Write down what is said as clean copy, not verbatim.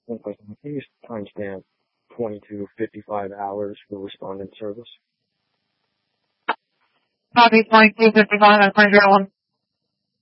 One question. Can you timestamp 22:55 hours for respondent service? Copy 22:55 on 2001.